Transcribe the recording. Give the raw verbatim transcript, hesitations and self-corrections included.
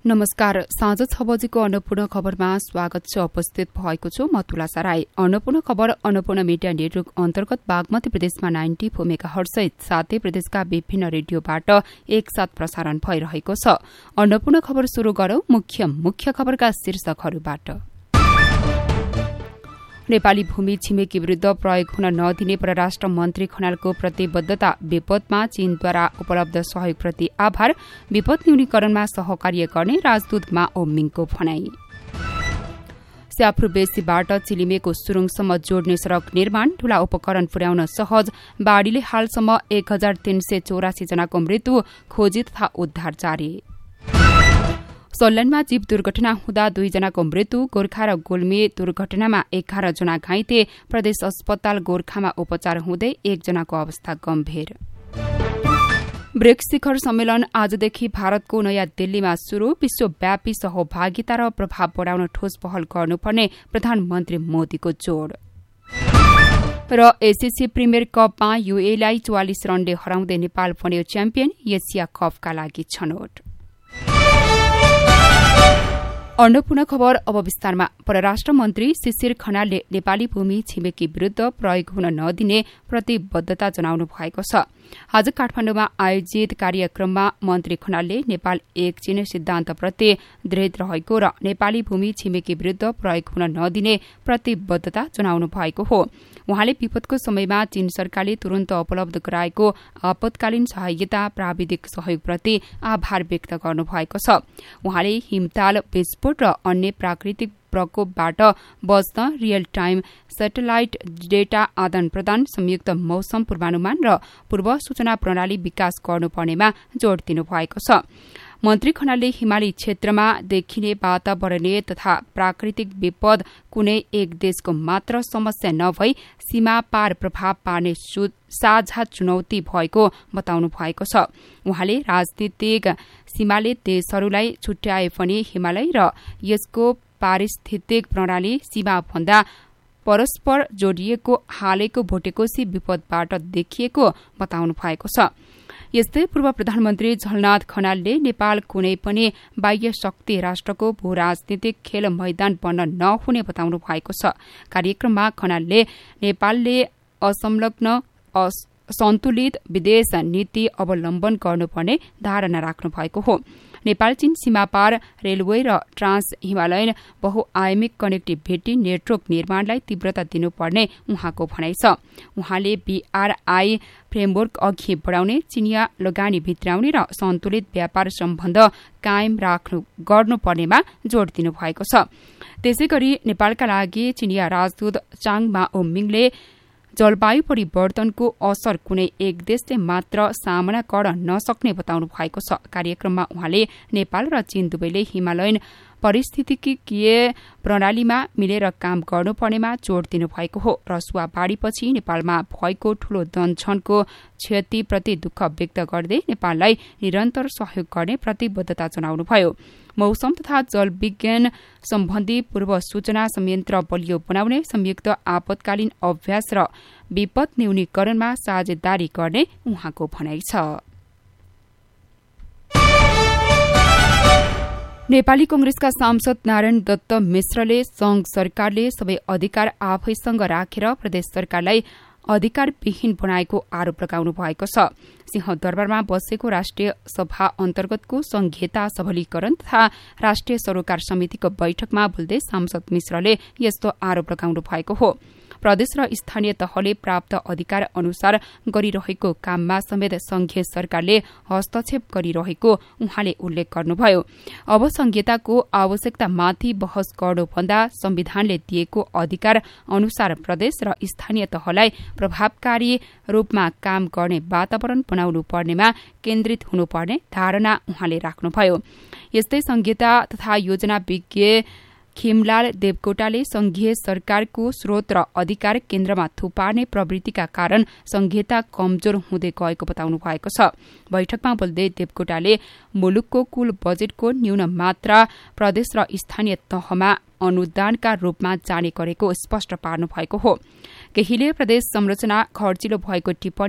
नमस्कार। साँझ छ बजेको अन्नपूर्ण खबरमा स्वागत छ। उपस्थित भएको छु म तुलसा राई। अन्नपूर्ण खबर अन्नपूर्ण मिडिया नेटवर्क अन्तर्गत बागमती प्रदेशमा नाइन्टी फोर मेगाहर्ट्ज साथै प्रदेशका विभिन्न रेडियोबाट एकसाथ प्रसारण भइरहेको छ। अन्नपूर्ण खबर शुरू गरौं मुख्य मुख्य खबरका शीर्षकहरूबाट। नेपाली भूमि छिमेकी विरूद्ध प्रयोग हुन नदिने परराष्ट्र मन्त्री खनालको प्रतिबद्धता। विपदमा चीनद्वारा उपलब्ध सहयोगप्रति आभार। विपद न्यूनीकरणमा सहकार्य गर्ने राजदूत मा ओमिङको भनाई। स्याफ्रू बेसीबाट चिलिमेको सुरुङसम्म जोड्ने सड़क निर्माण। ठूला उपकरण पुर्याउन सहज। बाढ़ीले हालसम्म एक हजार तीन सय चौरासी जनाको मृत्यु। खोजी तथा उद्धार जारी। सल्यानमा जीव दुर्घटना हुँदा दुईजनाको मृत्यु। गोर्खा र गुल्मी दुर्घटनामा एघार जना घाइते। प्रदेश अस्पताल गोर्खामा उपचार हुँदै एकजनाको अवस्था गम्भीर। ब्रिक्स शिखर सम्मेलन आजदेखि भारतको नयाँ दिल्लीमा शुरू। विश्वव्यापी सहभागिता र प्रभाव बढ़ाउन ठोस पहल गर्नुपर्ने प्रधानमन्त्री मोदीको जोड़। र एसएससी प्रिमियर कपमा यूएलाई चौवालिस रनले हराउँदै नेपाल बन्यो च्याम्पियन। एसिया कपका लागि छनौट। अन्नपूर्ण खबर अब विस्तारमा। परराष्ट्र मन्त्री शिशिर खनालले नेपाली भूमि छिमेकी विरूद्ध प्रयोग हुन नदिने प्रतिबद्धता जनाउनु भएको छ। आज काठमाडौँमा आयोजित कार्यक्रममा मन्त्री खनालले नेपाल एक चीन सिद्धान्तप्रति दृढ रहेको र नेपाली भूमि छिमेकी विरूद्ध प्रयोग हुन नदिने प्रतिबद्धता जनाउनु भएको हो। उहाँले विपदको समयमा चीन सरकारले तुरन्त उपलब्ध गराएको आपतकालीन सहायता प्राविधिक सहयोगप्रति आभार व्यक्त गर्नुभएको छ। उहाँले हिमताल, विस्फोट र अन्य प्राकृतिक प्रकोपबाट बच्न रियल टाइम सेटेलाइट डेटा आदान प्रदान, संयुक्त मौसम पूर्वानुमान र पूर्व सूचना प्रणाली विकास गर्नुपर्नेमा जोड़ दिनुभएको छ। मन्त्री खनालले हिमाली क्षेत्रमा देखिने वातावरणीय तथा प्राकृतिक विपद कुनै एक देशको मात्र समस्या नभई सीमा पार प्रभाव पार्ने साझा चुनौती भएको बताउनु भएको छ। उहाँले राजनीतिक सीमाले देशहरूलाई छुट्याए पनि हिमालय र यसको पारिस्थितिक प्रणाली सीमाभन्दा परस्पर जोडिएको हालैको भोटेकोशी विपदबाट देखिएको बताउनु भएको छ। यस्तै पूर्व प्रधानमन्त्री झलनाथ खनालले नेपाल कुनै पनि बाह्य शक्ति राष्ट्रको भू राजनीतिक खेल मैदान बन्न नहुने बताउनु भएको छ। कार्यक्रममा खनालले नेपालले असंलग्न सन्तुलित विदेश नीति अवलम्बन गर्नुपर्ने धारणा राख्नु भएको हो। नेपाल चीन सीमापार रेलवे र ट्रान्स हिमालयन बहुआयामिक कनेक्टिभिटी नेटवर्क निर्माणलाई तीव्रता दिनुपर्ने उहाँको भनाइ छ। उहाँले बीआरआई फ्रेमवर्क अघि बढ़ाउने, चिनिया लगानी भित्राउने र सन्तुलित व्यापार सम्बन्ध कायम राख्नु गर्नुपर्नेमा जोड़ दिनु भएको छ। त्यसैगरी नेपालका लागि चिनिया राजदूत चाङ मा ओमिङले जलवायु परिवर्तनको असर कुनै एक देशले मात्र सामना गर्न नसक्ने बताउनु भएको छ। कार्यक्रममा उहाँले नेपाल र चीन दुवैले हिमालयन पारिस्थितिकीय प्रणालीमा मिलेर काम गर्नुपर्नेमा जोड़ दिनुभएको हो। रसुवा बाढ़ीपछि नेपालमा भएको ठूलो जनक्षणको क्षतिप्रति दुःख व्यक्त गर्दै नेपाललाई निरन्तर सहयोग गर्ने प्रतिबद्धता जनाउनुभयो। मौसम तथा जलविज्ञान सम्बन्धी पूर्व सूचना संयन्त्र बलियो बनाउने, संयुक्त आपतकालीन अभ्यास र विपद न्यूनीकरणमा साझेदारी गर्ने उहाँको भनाइ छ। नेपाली कंग्रेसका सांसद नारायण दत्त मिश्रले संघ सरकारले सबै अधिकार आफैसँग राखेर प्रदेश सरकारलाई अधिकारविहीन बनाएको आरोप लगाउनु भएको छ। सिंहदरबारमा बसेको राष्ट्रिय सभा अन्तर्गतको संघीयता सबलीकरण तथा राष्ट्रिय सरोकार समितिको बैठकमा बोल्दै सांसद मिश्रले यस्तो आरोप लगाउनु भएको हो। प्रदेश र स्थानीय तहले प्राप्त अधिकार अनुसार गरिरहेको काममा समेत संघीय सरकारले हस्तक्षेप गरिरहेको उहाँले उल्लेख गर्नुभयो। अब संघीयताको आवश्यकतामाथि बहस गर्नुभन्दा संविधानले दिएको अधिकार अनुसार प्रदेश र स्थानीय तहलाई प्रभावकारी रूपमा काम गर्ने वातावरण बनाउनु पर्नेमा केन्द्रित हुनुपर्ने धारणा उहाँले राख्नुभयो। यस्तै संघीयता तथा योजना विज्ञ खिमलाल देवकोटाले संघीय सरकारको स्रोत र अधिकार केन्द्रमा थुपार्ने प्रवृत्तिका कारण संघीयता कमजोर हुँदै गएको बताउनु भएको छ। बैठकमा बोल्दै देवकोटाले मुलुकको कुल बजेटको न्यून मात्रा प्रदेश र स्थानीय तहमा अनुदानका रूपमा जाने गरेको स्पष्ट पार्नु भएको हो। केहीले प्रदेश संरचना खर्चिलो भएको टिप्पणी